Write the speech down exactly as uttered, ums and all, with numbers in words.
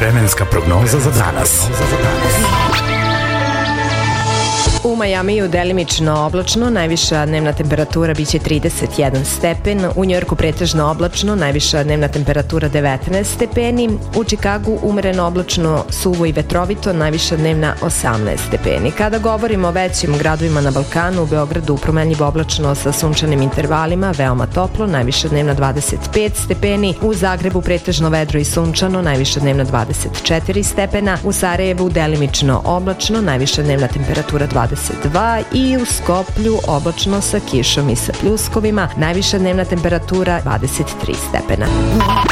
Vremenska prognoza za danas. U Majamiju delimično oblačno, najviša dnevna temperatura biće trideset jedan stepen, u Njujorku pretežno oblačno, najviša dnevna temperatura devetnaest stepeni, u Čikagu umereno oblačno, suvo i vetrovito, najviša dnevna osamnaest stepeni. Kada govorimo o većim gradovima na Balkanu, u Beogradu promenljivo oblačno sa sunčanim intervalima, veoma toplo, najviša dnevna dvadeset pet stepeni, u Zagrebu pretežno vedro i sunčano, najviša dnevna dvadeset četiri stepena, u Sarajevu delimično oblačno, najviša dnevna temperatura dvadeset dva i u Skoplju oblačno sa kišom i sa pljuskovima, najviša dnevna temperatura dvadeset tri stepena.